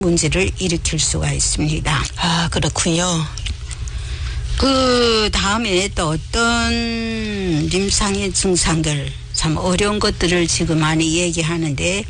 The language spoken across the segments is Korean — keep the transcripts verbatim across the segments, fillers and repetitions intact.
문제를 일으킬 수가 있습니다. 아, 그렇군요. 그 다음에 또 어떤 림상의 증상들, 참 어려운 것들을 지금 많이 얘기하는데,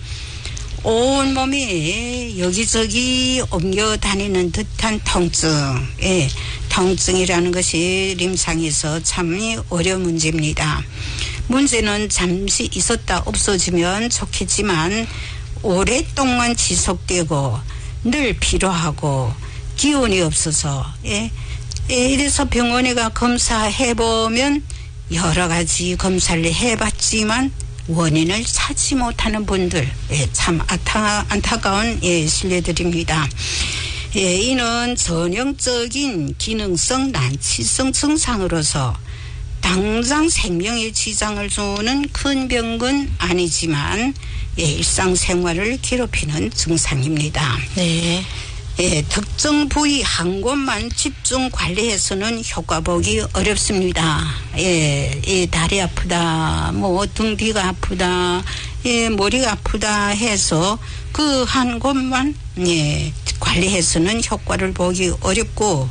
온몸이 여기저기 옮겨 다니는 듯한 통증, 예, 통증이라는 것이 림상에서 참 어려운 문제입니다. 문제는 잠시 있었다 없어지면 좋겠지만 오랫동안 지속되고 늘 피로하고 기운이 없어서, 예, 예, 이래서 병원에 가 검사해보면 여러 가지 검사를 해봤지만 원인을 찾지 못하는 분들, 예, 참 안타, 안타까운 예, 실례드립니다. 예, 이는 전형적인 기능성 난치성 증상으로서 당장 생명에 지장을 주는 큰 병은 아니지만, 예, 일상생활을 괴롭히는 증상입니다. 네. 예, 특정 부위 한 곳만 집중 관리해서는 효과 보기 어렵습니다. 예, 예, 다리 아프다, 뭐 등 뒤가 아프다, 예, 머리가 아프다 해서 그 한 곳만, 예, 관리해서는 효과를 보기 어렵고,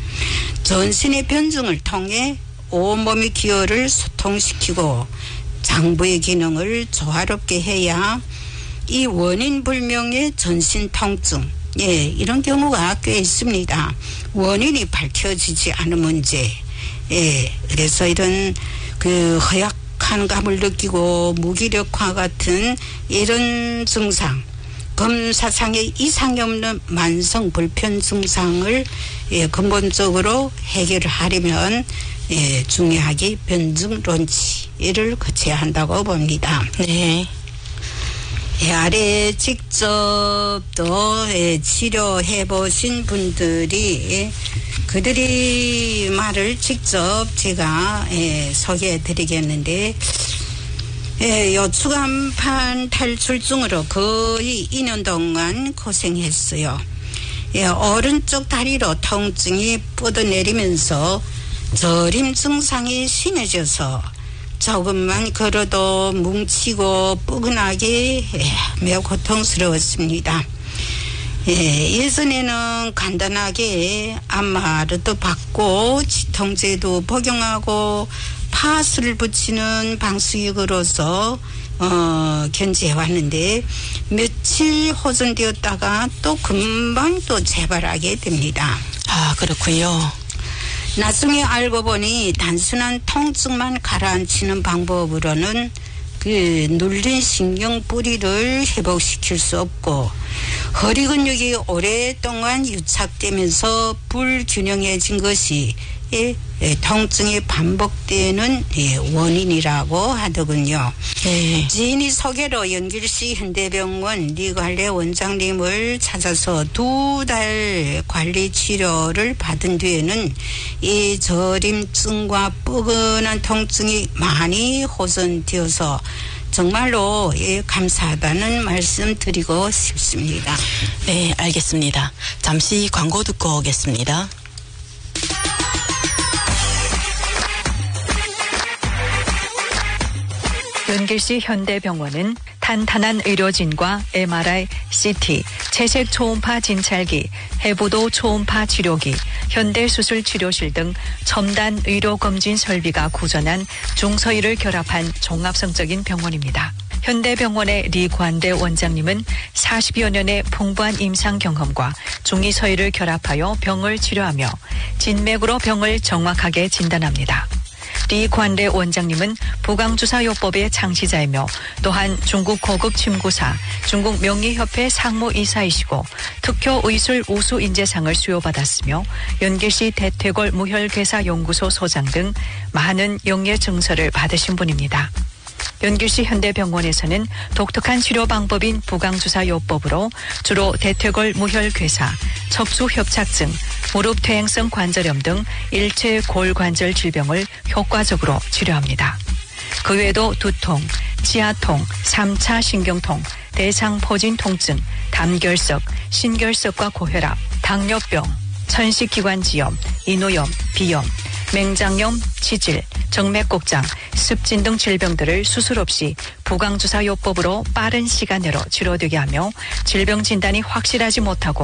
전신의 변증을 통해 온몸의 기혈을 소통시키고 장부의 기능을 조화롭게 해야 이 원인 불명의 전신 통증, 예, 이런 경우가 꽤 있습니다. 원인이 밝혀지지 않은 문제. 예, 그래서 이런 그 허약한 감을 느끼고 무기력화 같은 이런 증상, 검사상에 이상이 없는 만성 불편 증상을, 예, 근본적으로 해결을 하려면, 예, 중요하게 변증 론치를 거쳐야 한다고 봅니다. 네. 예, 아래 직접 또, 예, 치료해 보신 분들이, 예, 그들이 말을 직접 제가, 예, 소개해 드리겠는데, 예, 요추간판 탈출증으로 거의 이 년 동안 고생했어요. 예, 오른쪽 다리로 통증이 뻗어내리면서 저림 증상이 심해져서 조금만 걸어도 뭉치고 뻐근하게, 예, 매우 고통스러웠습니다. 예, 예전에는 간단하게 안마르도 받고 지통제도 복용하고 파스를 붙이는 방식으로서 어, 견제해왔는데 며칠 호전되었다가 또 금방 또 재발하게 됩니다. 아, 그렇군요. 나중에 알고 보니 단순한 통증만 가라앉히는 방법으로는 그 눌린 신경 뿌리를 회복시킬 수 없고 허리 근육이 오랫동안 유착되면서 불균형해진 것이, 예, 예, 통증이 반복되는, 예, 원인이라고 하더군요. 네. 지인이 소개로 연길시 현대병원 리관례 원장님을 찾아서 두 달 관리 치료를 받은 뒤에는 이 저림증과 뻐근한 통증이 많이 호전되어서 정말로, 예, 감사하다는 말씀 드리고 싶습니다. 네, 알겠습니다. 잠시 광고 듣고 오겠습니다. 연길시 현대병원은 탄탄한 의료진과 엠알아이, 씨티, 채색 초음파 진찰기, 해부도 초음파 치료기, 현대수술 치료실 등 첨단 의료검진 설비가 구전한 중서의를 결합한 종합성적인 병원입니다. 현대병원의 리관대 원장님은 사십여 년의 풍부한 임상 경험과 중의서의를 결합하여 병을 치료하며 진맥으로 병을 정확하게 진단합니다. 리관례 원장님은 부강주사요법의 창시자이며 또한 중국 고급 침구사, 중국 명의협회 상무이사이시고 특효의술 우수인재상을 수여받았으며 연길시 대퇴골 무혈괴사연구소 소장 등 많은 영예 증서를 받으신 분입니다. 연길시 현대병원에서는 독특한 치료 방법인 부강주사요법으로 주로 대퇴골 무혈괴사, 척수협착증, 무릎 퇴행성 관절염 등 일체 골관절 질병을 효과적으로 치료합니다. 그 외에도 두통, 치아통, 삼 차 신경통, 대상포진 통증, 담결석, 신결석과 고혈압, 당뇨병, 천식기관지염, 인후염, 비염, 맹장염, 치질, 정맥곡장, 습진 등 질병들을 수술 없이 부강주사요법으로 빠른 시간 내로 치료되게 하며 질병 진단이 확실하지 못하고